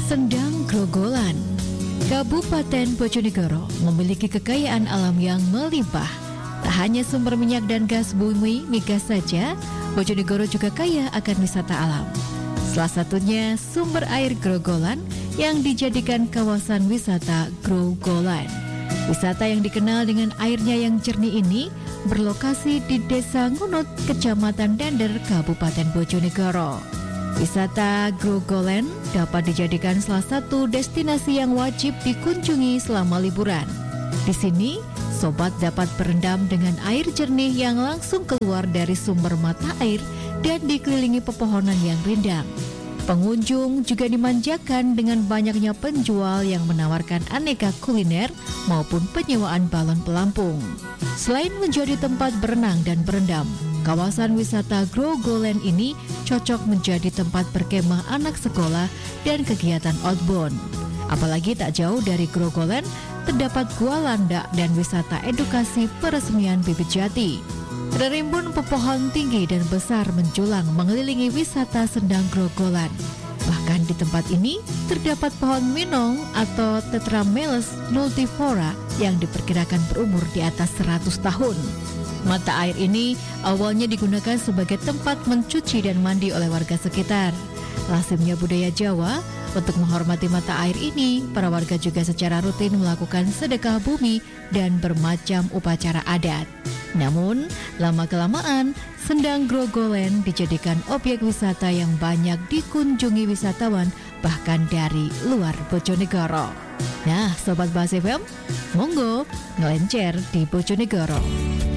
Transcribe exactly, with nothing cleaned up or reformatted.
Sendang Grogolan. Kabupaten Bojonegoro memiliki kekayaan alam yang melimpah. Tak hanya sumber minyak dan gas bumi migas saja, Bojonegoro juga kaya akan wisata alam. Salah satunya sumber air Grogolan yang dijadikan kawasan wisata Grogolan. Wisata yang dikenal dengan airnya yang jernih ini berlokasi di Desa Ngunut, Kecamatan Dander, Kabupaten Bojonegoro. Wisata Grogolan dapat dijadikan salah satu destinasi yang wajib dikunjungi selama liburan. Di sini, sobat dapat berendam dengan air jernih yang langsung keluar dari sumber mata air dan dikelilingi pepohonan yang rindang. Pengunjung juga dimanjakan dengan banyaknya penjual yang menawarkan aneka kuliner maupun penyewaan balon pelampung. Selain menjadi tempat berenang dan berendam, kawasan wisata Grogolan ini cocok menjadi tempat berkemah anak sekolah dan kegiatan outbound. Apalagi tak jauh dari Grogolan terdapat Gua Landak dan wisata edukasi peresmian bibit jati. Rimbun pepohon tinggi dan besar menjulang mengelilingi wisata Sendang Grogolan. Bahkan di tempat ini terdapat pohon minong atau Tetrameles nultifora yang diperkirakan berumur di atas seratus tahun. Mata air ini awalnya digunakan sebagai tempat mencuci dan mandi oleh warga sekitar. Lazimnya budaya Jawa, untuk menghormati mata air ini, para warga juga secara rutin melakukan sedekah bumi dan bermacam upacara adat. Namun, lama-kelamaan, Sendang Grogolan dijadikan objek wisata yang banyak dikunjungi wisatawan bahkan dari luar Bojonegoro. Nah, Sobat Bas F M, monggo ngelencer di Bojonegoro.